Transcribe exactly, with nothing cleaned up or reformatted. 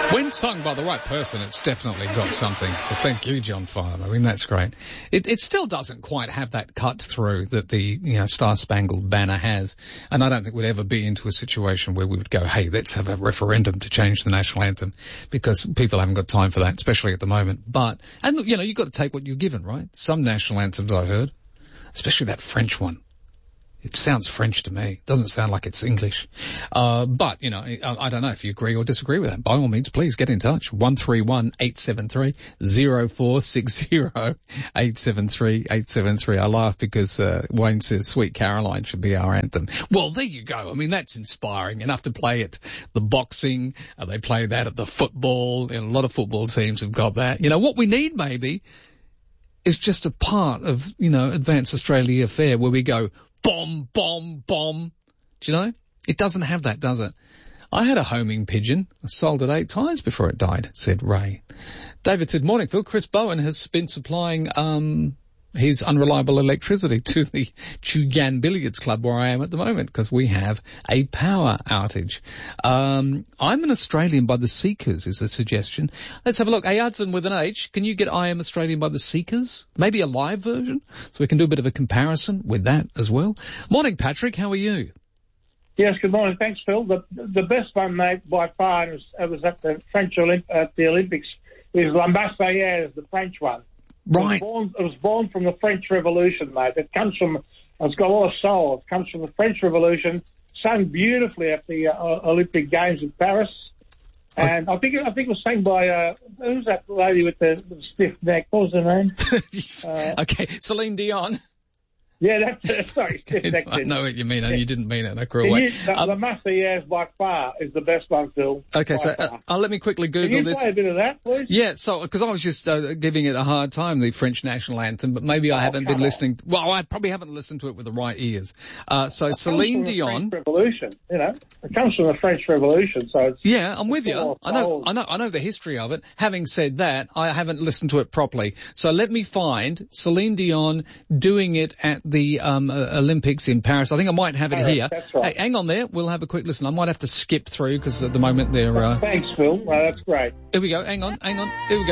When sung by the right person, it's definitely got something. But thank you, John Farnham. I mean, that's great. It, it still doesn't quite have that cut through that the, you know, Star Spangled Banner has. And I don't think we'd ever be into a situation where we would go, hey, let's have a referendum to change the national anthem, because people haven't got time for that, especially at the moment. But, and you know, you've got to take what you're given, right? Some national anthems I heard, especially that French one. It sounds French to me. It doesn't sound like it's English. Uh, but, you know, I, I don't know if you agree or disagree with that. By all means, please get in touch. one three one, eight seven three, zero four six zero, eight seven three, eight seven three. I laugh because, uh, Wayne says Sweet Caroline should be our anthem. Well, there you go. I mean, that's inspiring enough to play at the boxing. Uh, they play that at the football. And a lot of football teams have got that. You know, what we need maybe is just a part of, you know, Advance Australia Fair where we go, bomb, bomb, bomb. Do you know? It doesn't have that, does it? I had a homing pigeon. I sold it eight times before it died, said Ray. David said, morning, Phil. Chris Bowen has been supplying um his unreliable electricity to the Chugan Billiards Club where I am at the moment because we have a power outage. Um, I'm an Australian by the Seekers is a suggestion. Let's have a look. Hey, Hudson with an H, can you get I Am Australian by the Seekers? Maybe a live version so we can do a bit of a comparison with that as well. Morning, Patrick. How are you? Yes, good morning. Thanks, Phil. The the best one, mate, by far, was, it was at the French Olymp- at the Olympics, is La Marseillaise, the French one. Right. It was, born, it was born from the French Revolution, mate. It comes from, it's got a lot of soul. It comes from the French Revolution, sung beautifully at the uh, Olympic Games in Paris. And I think I think it was sung by, uh, who's that lady with the, the stiff neck? What was her name? uh, okay, Celine Dion. Yeah, that's it. Sorry, stiff neck. I know what you mean. Yeah. You didn't mean it. I grew Can away. you, the, um, the Marseillaise by far is the best one, Phil. Okay, so uh, uh, let me quickly Google Can you this. play a bit of that, please? Yeah, so, because I was just uh, giving it a hard time, the French national anthem, but maybe I oh, haven't been on. listening. Well, I probably haven't listened to it with the right ears. Uh, so it Celine comes from Dion. The French Revolution, you know. It comes from the French Revolution, so it's... Yeah, I'm with you. It's I know, I know, I know the history of it. Having said that, I haven't listened to it properly. So let me find Celine Dion doing it at the um, uh, Olympics in Paris. I think I might have it Paris, here. that's right. Hey, hang on there. We'll have a quick listen. I might have to skip through because at the moment they're... Uh... Thanks, Phil. Well, that's great. Here we go. Hang on, hang on. Here we go.